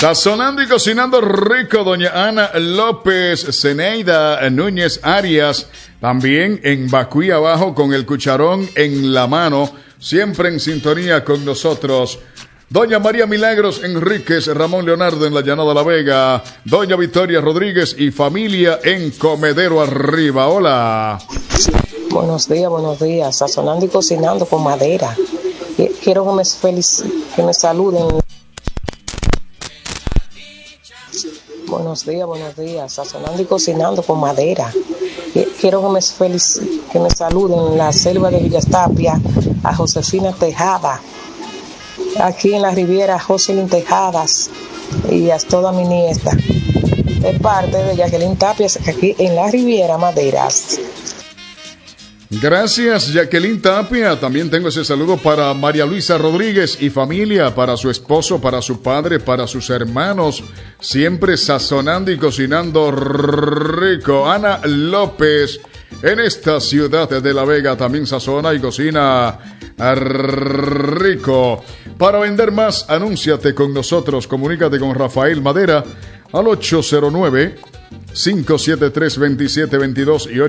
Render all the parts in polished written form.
Sazonando y cocinando rico, doña Ana López, Zeneida Núñez Arias, también en Bacuí abajo con el cucharón en la mano, siempre en sintonía con nosotros. Doña María Milagros Enríquez, Ramón Leonardo en la Llanada La Vega, doña Victoria Rodríguez y familia en Comedero Arriba. Hola. Buenos días, sazonando y cocinando con madera. Quiero que me saluden. Buenos días, sazonando y cocinando con madera. Quiero que me saluden en la selva de Villatapia a Josefina Tejada, aquí en la Riviera Joselyn Tejadas y a toda mi nieta, de parte de Jacqueline Tapias, aquí en la Riviera Maderas. Gracias, Jacqueline Tapia. También tengo ese saludo para María Luisa Rodríguez y familia, para su esposo, para su padre, para sus hermanos, siempre sazonando y cocinando rico. Ana López, en esta ciudad de La Vega, también sazona y cocina rico. Para vender más, anúnciate con nosotros. Comunícate con Rafael Madera al 809-573-2722 y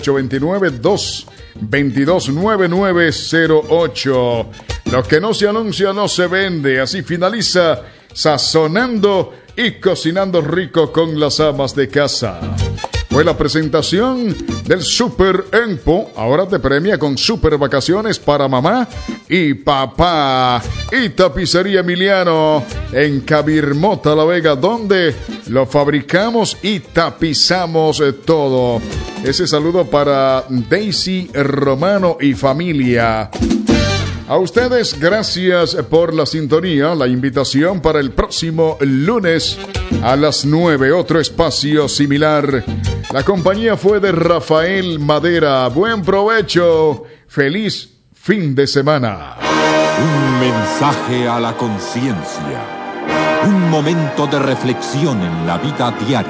829-222-9908. Lo que no se anuncia no se vende. Así finaliza Sazonando y Cocinando Rico con las amas de casa. Fue la presentación del Super Empo. Ahora te premia con super vacaciones para mamá y papá. Y Tapicería Emiliano en Cabirmota, La Vega, donde lo fabricamos y tapizamos todo. Ese saludo para Daisy Romano y familia. A ustedes, gracias por la sintonía. La invitación para el próximo lunes a las 9, otro espacio similar. La compañía fue de Rafael Madera. Buen provecho. Feliz fin de semana. Un mensaje a la conciencia. Un momento de reflexión en la vida diaria.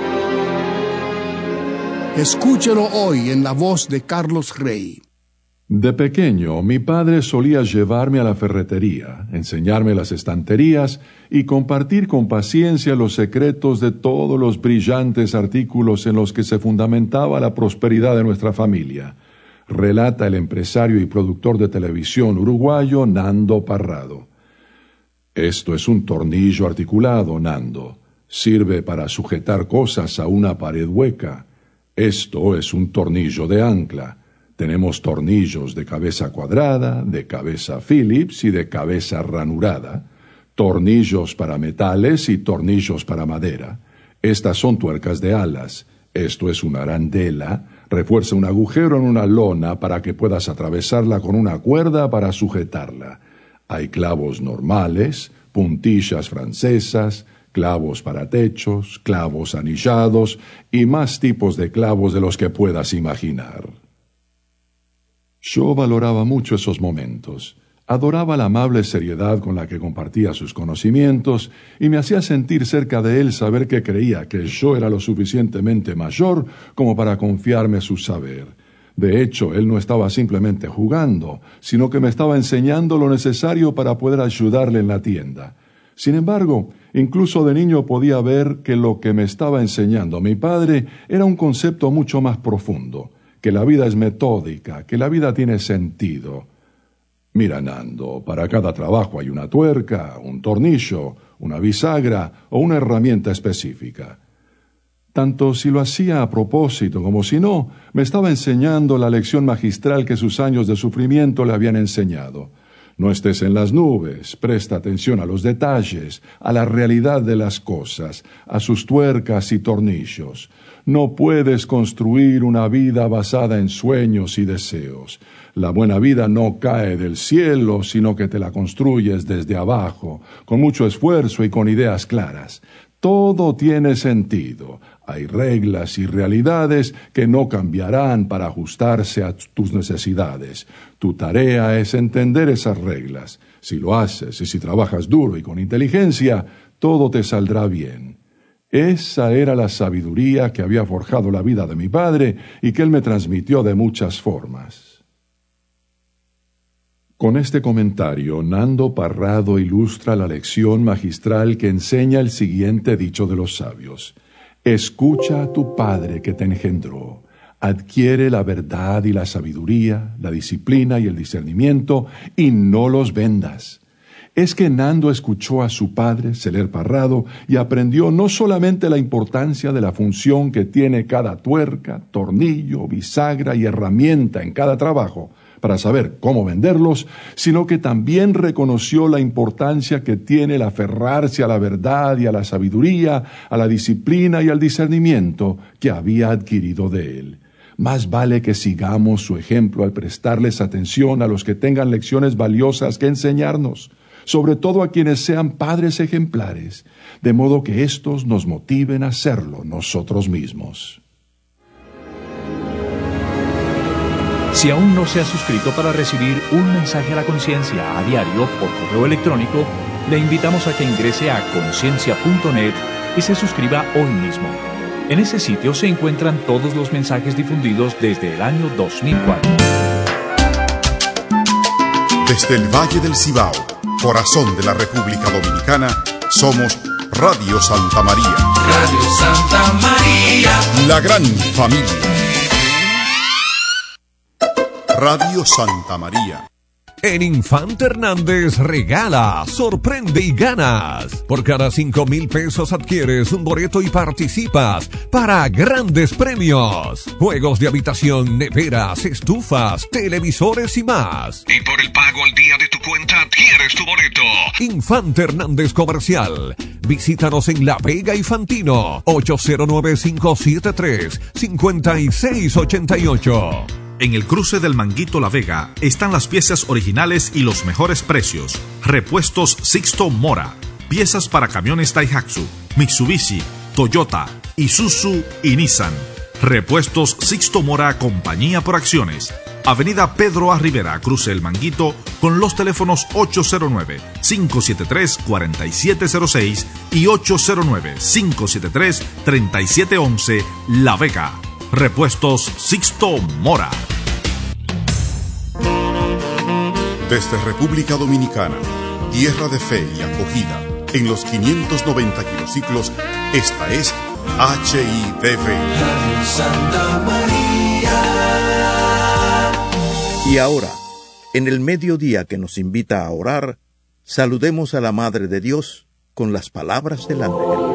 Escúchelo hoy en la voz de Carlos Rey. De pequeño, mi padre solía llevarme a la ferretería, enseñarme las estanterías y compartir con paciencia los secretos de todos los brillantes artículos en los que se fundamentaba la prosperidad de nuestra familia, relata el empresario y productor de televisión uruguayo Nando Parrado. Esto es un tornillo articulado, Nando. Sirve para sujetar cosas a una pared hueca. Esto es un tornillo de ancla. Tenemos tornillos de cabeza cuadrada, de cabeza Phillips y de cabeza ranurada, tornillos para metales y tornillos para madera. Estas son tuercas de alas. Esto es una arandela. Refuerza un agujero en una lona para que puedas atravesarla con una cuerda para sujetarla. Hay clavos normales, puntillas francesas, clavos para techos, clavos anillados y más tipos de clavos de los que puedas imaginar. Yo valoraba mucho esos momentos. Adoraba la amable seriedad con la que compartía sus conocimientos y me hacía sentir cerca de él saber que creía que yo era lo suficientemente mayor como para confiarme su saber. De hecho, él no estaba simplemente jugando, sino que me estaba enseñando lo necesario para poder ayudarle en la tienda. Sin embargo, incluso de niño podía ver que lo que me estaba enseñando mi padre era un concepto mucho más profundo, que la vida es metódica, que la vida tiene sentido. Mira, Nando, para cada trabajo hay una tuerca, un tornillo, una bisagra o una herramienta específica. Tanto si lo hacía a propósito como si no, me estaba enseñando la lección magistral que sus años de sufrimiento le habían enseñado. No estés en las nubes, presta atención a los detalles, a la realidad de las cosas, a sus tuercas y tornillos. No puedes construir una vida basada en sueños y deseos. La buena vida no cae del cielo, sino que te la construyes desde abajo, con mucho esfuerzo y con ideas claras. Todo tiene sentido. Hay reglas y realidades que no cambiarán para ajustarse a tus necesidades. Tu tarea es entender esas reglas. Si lo haces y si trabajas duro y con inteligencia, todo te saldrá bien. Esa era la sabiduría que había forjado la vida de mi padre y que él me transmitió de muchas formas. Con este comentario, Nando Parrado ilustra la lección magistral que enseña el siguiente dicho de los sabios: escucha a tu padre que te engendró, adquiere la verdad y la sabiduría, la disciplina y el discernimiento, y no los vendas. Es que Nando escuchó a su padre, Seler Parrado, y aprendió no solamente la importancia de la función que tiene cada tuerca, tornillo, bisagra y herramienta en cada trabajo, para saber cómo venderlos, sino que también reconoció la importancia que tiene el aferrarse a la verdad y a la sabiduría, a la disciplina y al discernimiento que había adquirido de él. Más vale que sigamos su ejemplo al prestarles atención a los que tengan lecciones valiosas que enseñarnos, sobre todo a quienes sean padres ejemplares, de modo que éstos nos motiven a hacerlo nosotros mismos. Si aún no se ha suscrito para recibir un mensaje a la conciencia a diario por correo electrónico, le invitamos a que ingrese a conciencia.net y se suscriba hoy mismo. En ese sitio se encuentran todos los mensajes difundidos desde el año 2004. Desde el Valle del Cibao, corazón de la República Dominicana, somos Radio Santa María. Radio Santa María. La gran familia. Radio Santa María. En Infante Hernández regala, sorprende y ganas. Por cada 5,000 pesos adquieres un boleto y participas para grandes premios. Juegos de habitación, neveras, estufas, televisores y más. Y por el pago al día de tu cuenta adquieres tu boleto. Infante Hernández Comercial. Visítanos en La Vega y Fantino. 809-573-5688. En el cruce del Manguito La Vega están las piezas originales y los mejores precios. Repuestos Sixto Mora. Piezas para camiones Daihatsu, Mitsubishi, Toyota, Isuzu y Nissan. Repuestos Sixto Mora, compañía por acciones. Avenida Pedro A. Rivera, cruce El Manguito, con los teléfonos 809-573-4706 y 809-573-3711, La Vega. Repuestos Sixto Mora. Desde República Dominicana, tierra de fe y acogida, en los 590 kilociclos, esta es HITV. Santa María. Y ahora, en el mediodía que nos invita a orar, saludemos a la Madre de Dios con las palabras del ángel.